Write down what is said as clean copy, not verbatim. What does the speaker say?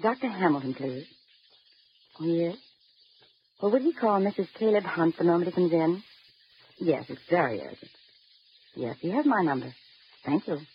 Dr. Hamilton, please. Oh, yes? Well, would he call Mrs. Caleb Hunt the moment he comes in? Yes, it's very urgent. Yes, he has my number. Thank you.